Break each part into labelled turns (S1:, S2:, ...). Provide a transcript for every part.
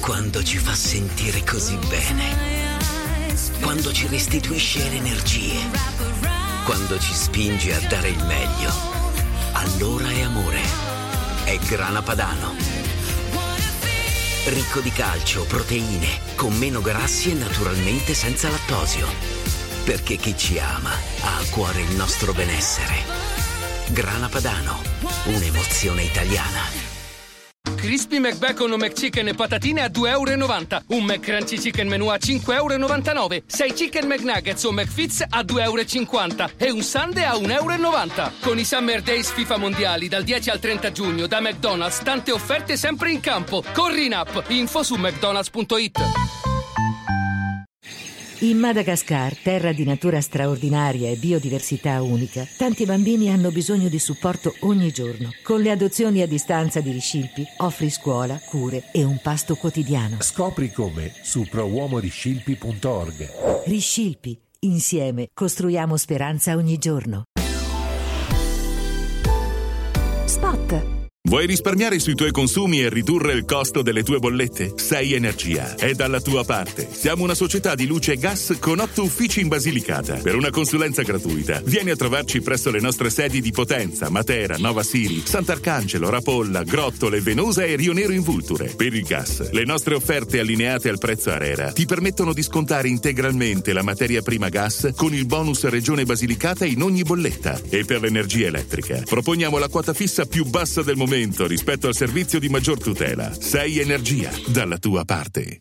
S1: quando ci fa sentire così bene, quando ci restituisce le energie, quando ci spinge a dare il meglio, allora è amore. È Grana Padano. Ricco di calcio, proteine, con meno grassi e naturalmente senza lattosio. Perché chi ci ama ha a cuore il nostro benessere. Grana Padano, un'emozione italiana.
S2: Crispy McBacon o McChicken e patatine a €2,90. Un McCrunchy Chicken Menù a €5,99. 6 Chicken McNuggets o McFits a €2,50. E un sundae a €1,90. Con i Summer Days FIFA Mondiali dal 10 al 30 giugno da McDonald's, tante offerte sempre in campo. Corri in app. Info su mcdonalds.it.
S3: In Madagascar, terra di natura straordinaria e biodiversità unica, tanti bambini hanno bisogno di supporto ogni giorno. Con le adozioni a distanza di Riscilpi offri scuola, cure e un pasto quotidiano.
S4: Scopri come su prouomoriscilpi.org.
S3: Riscilpi, insieme costruiamo speranza ogni giorno.
S5: Spot.
S6: Vuoi risparmiare sui tuoi consumi e ridurre il costo delle tue bollette? Sei Energia è dalla tua parte. Siamo una società di luce e gas con 8 uffici in Basilicata. Per una consulenza gratuita, vieni a trovarci presso le nostre sedi di Potenza, Matera, Nova Siri, Sant'Arcangelo, Rapolla, Grottole, Venosa e Rio Nero in Vulture. Per il gas, le nostre offerte allineate al prezzo ARERA ti permettono di scontare integralmente la materia prima gas con il bonus Regione Basilicata in ogni bolletta. E per l'energia elettrica, proponiamo la quota fissa più bassa del momento rispetto al servizio di maggior tutela. Sei Energia, dalla tua parte.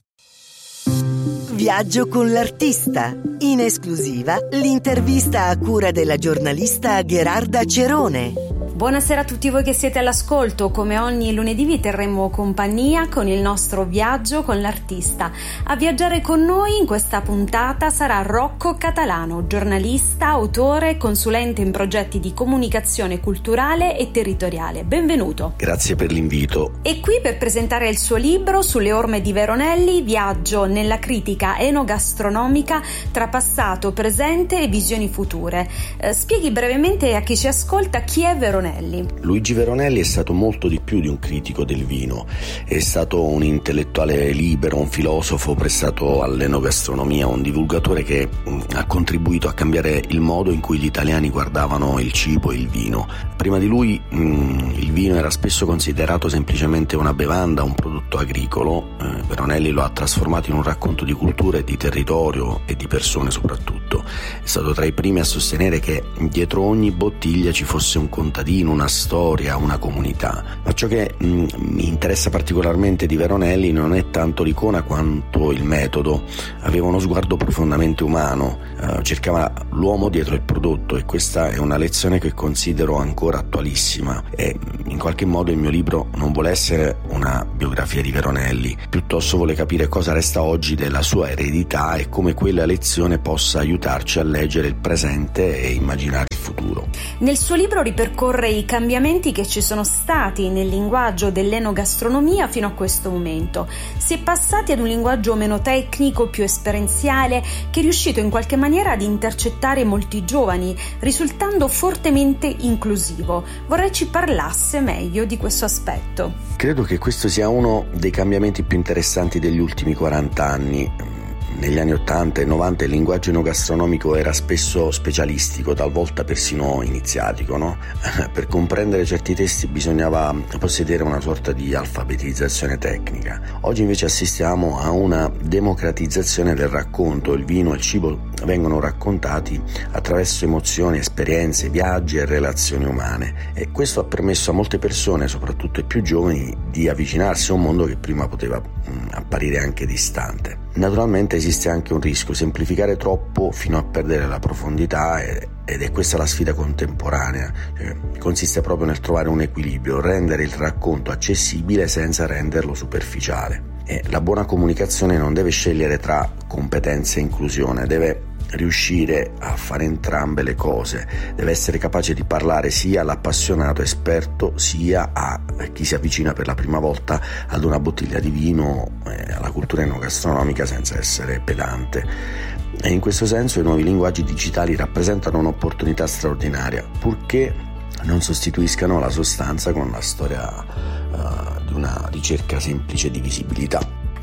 S7: Viaggio con l'artista. In esclusiva, l'intervista a cura della giornalista Gherarda Cerone.
S5: Buonasera a tutti voi che siete all'ascolto. Come ogni lunedì vi terremo compagnia con il nostro viaggio con l'artista. A viaggiare con noi in questa puntata sarà Rocco Catalano, giornalista, autore e consulente in progetti di comunicazione culturale e territoriale. Benvenuto.
S8: Grazie per l'invito.
S5: È qui per presentare il suo libro Sulle orme di Veronelli, viaggio nella critica enogastronomica tra passato, presente e visioni future. Spieghi brevemente a chi ci ascolta chi è Veronelli.
S8: Luigi Veronelli è stato molto di più di un critico del vino, è stato un intellettuale libero, un filosofo prestato all'enogastronomia, un divulgatore che ha contribuito a cambiare il modo in cui gli italiani guardavano il cibo e il vino. Prima di lui il vino era spesso considerato semplicemente una bevanda, un prodotto agricolo. Veronelli lo ha trasformato in un racconto di cultura e di territorio e di persone soprattutto. È stato tra i primi a sostenere che dietro ogni bottiglia ci fosse un contadino, una storia, una comunità. Ma ciò che mi interessa particolarmente di Veronelli non è tanto l'icona quanto il metodo. Aveva uno sguardo profondamente umano, cercava l'uomo dietro il prodotto, e questa è una lezione che considero ancora attualissima. E in qualche modo il mio libro non vuole essere una biografia di Veronelli, piuttosto vuole capire cosa resta oggi della sua eredità e come quella lezione possa aiutarci a leggere il presente e immaginare il futuro.
S5: Nel suo libro ripercorre i cambiamenti che ci sono stati nel linguaggio dell'enogastronomia fino a questo momento. Si è passati ad un linguaggio meno tecnico, più esperienziale, che è riuscito in qualche maniera ad intercettare molti giovani, risultando fortemente inclusivo. Vorrei ci parlasse meglio di questo aspetto.
S8: Credo che questo sia uno dei cambiamenti più interessanti degli ultimi 40 anni. Negli anni 80 e 90 il linguaggio enogastronomico era spesso specialistico, talvolta persino iniziatico, no? Per comprendere certi testi bisognava possedere una sorta di alfabetizzazione tecnica. Oggi invece assistiamo a una democratizzazione del racconto. Il vino e il cibo vengono raccontati attraverso emozioni, esperienze, viaggi e relazioni umane, e questo ha permesso a molte persone, soprattutto ai più giovani, di avvicinarsi a un mondo che prima poteva apparire anche distante. Naturalmente esiste anche un rischio: semplificare troppo fino a perdere la profondità, ed è questa la sfida contemporanea. Consiste proprio nel trovare un equilibrio, rendere il racconto accessibile senza renderlo superficiale. E la buona comunicazione non deve scegliere tra competenze e inclusione, deve riuscire a fare entrambe le cose, deve essere capace di parlare sia all'appassionato esperto sia a chi si avvicina per la prima volta ad una bottiglia di vino, alla cultura enogastronomica, senza essere pedante. E in questo senso i nuovi linguaggi digitali rappresentano un'opportunità straordinaria, purché non sostituiscano la sostanza con la storia di una ricerca semplice di visibilità.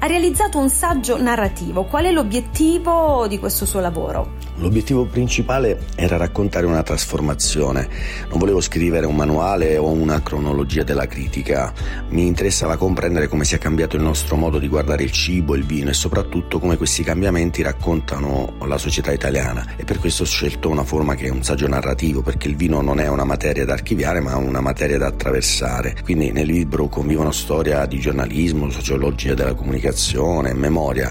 S5: ha realizzato un saggio narrativo. Qual è l'obiettivo di questo suo lavoro?
S8: L'obiettivo principale era raccontare una trasformazione. Non volevo scrivere un manuale o una cronologia della critica. Mi interessava comprendere come sia cambiato il nostro modo di guardare il cibo, il vino e soprattutto come questi cambiamenti raccontano la società italiana. E per questo ho scelto una forma che è un saggio narrativo, perché il vino non è una materia da archiviare ma una materia da attraversare. Quindi nel libro convivono storia di giornalismo, sociologia della comunicazione, memoria.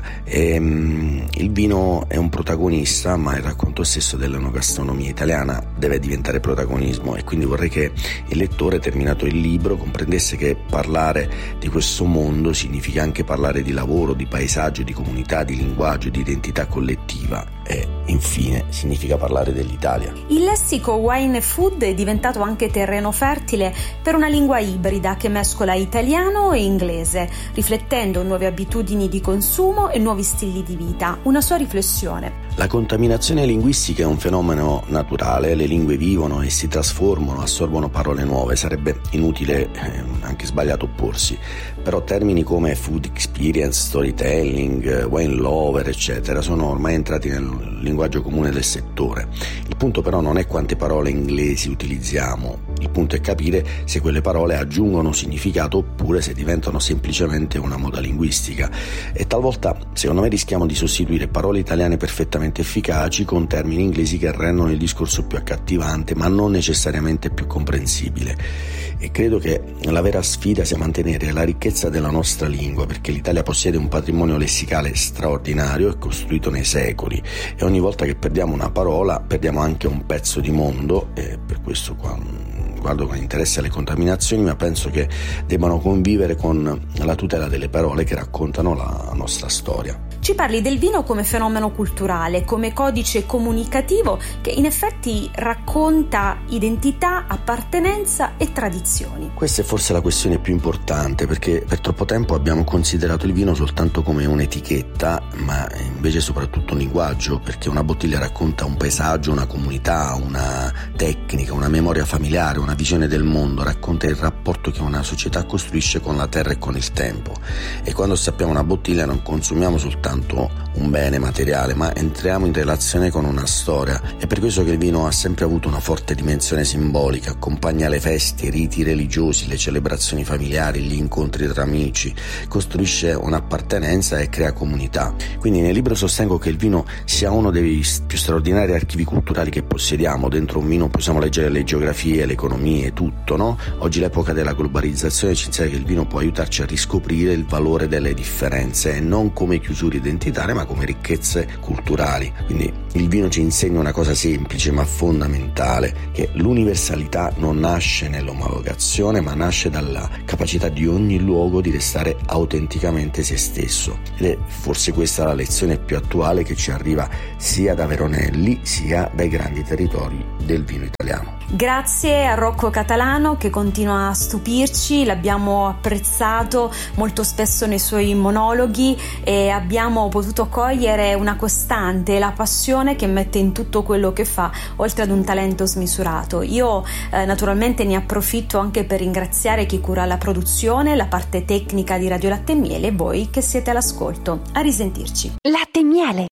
S8: Il vino è un protagonista, ma il racconto stesso dell'enogastronomia italiana deve diventare protagonismo, e quindi vorrei che il lettore, terminato il libro, comprendesse che parlare di questo mondo significa anche parlare di lavoro, di paesaggio, di comunità, di linguaggio, di identità collettiva e infine significa parlare dell'Italia.
S5: Il lessico Wine e Food è diventato anche terreno fertile per una lingua ibrida che mescola italiano e inglese, riflettendo nuove abitudini di consumo e nuovi stili di vita. Una sua riflessione:
S8: la contaminazione linguistica è un fenomeno naturale, le lingue vivono e si trasformano, assorbono parole nuove, sarebbe inutile, anche sbagliato opporsi, però termini come food experience, storytelling, wine lover, eccetera, sono ormai entrati nel linguaggio comune del settore. Il punto però non è quante parole inglesi utilizziamo, il punto è capire se quelle parole aggiungono significato oppure se diventano semplicemente una moda linguistica, e talvolta secondo me rischiamo di sostituire parole italiane perfettamente efficaci con termini inglesi che rendono il discorso più accattivante ma non necessariamente più comprensibile. E credo che la vera sfida sia mantenere la ricchezza della nostra lingua, perché l'Italia possiede un patrimonio lessicale straordinario e costruito nei secoli, e ogni volta che perdiamo una parola perdiamo anche un pezzo di mondo, e per questo guardo con interesse alle contaminazioni, ma penso che debbano convivere con la tutela delle parole che raccontano la nostra storia.
S5: Ci parli del vino come fenomeno culturale, come codice comunicativo che in effetti racconta identità, appartenenza e tradizioni.
S8: Questa è forse la questione più importante, perché per troppo tempo abbiamo considerato il vino soltanto come un'etichetta, ma invece soprattutto un linguaggio, perché una bottiglia racconta un paesaggio, una comunità, una tecnica, una memoria familiare, una visione del mondo, racconta il rapporto che una società costruisce con la terra e con il tempo. E quando sappiamo una bottiglia non consumiamo soltanto un bene materiale, ma entriamo in relazione con una storia. È per questo che il vino ha sempre avuto una forte dimensione simbolica, accompagna le feste, i riti religiosi, le celebrazioni familiari, gli incontri tra amici, costruisce un'appartenenza e crea comunità. Quindi nel libro sostengo che il vino sia uno dei più straordinari archivi culturali che possediamo. Dentro un vino possiamo leggere le geografie, le economie, tutto, no? Oggi l'epoca della globalizzazione ci insegna che il vino può aiutarci a riscoprire il valore delle differenze, e non come chiusure identitarie ma come ricchezze culturali. Quindi il vino ci insegna una cosa semplice ma fondamentale, che l'universalità non nasce nell'omologazione ma nasce dalla capacità di ogni luogo di restare autenticamente se stesso, ed è forse questa la lezione più attuale che ci arriva sia da Veronelli sia dai grandi territori del vino italiano.
S5: Grazie a Rocco Catalano che continua a stupirci, l'abbiamo apprezzato molto spesso nei suoi monologhi e abbiamo potuto cogliere una costante, la passione che mette in tutto quello che fa, oltre ad un talento smisurato. Io naturalmente ne approfitto anche per ringraziare chi cura la produzione, la parte tecnica di Radio Latte e Miele e voi che siete all'ascolto. A risentirci.
S4: Latte e Miele.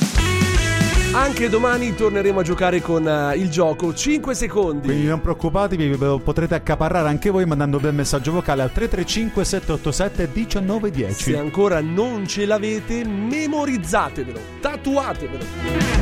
S9: Anche domani torneremo a giocare con il gioco 5 secondi.
S10: Quindi non preoccupatevi, potrete accaparrare anche voi mandando un bel messaggio vocale al 335 787 1910.
S9: Se ancora non ce l'avete, memorizzatevelo, tatuatevelo.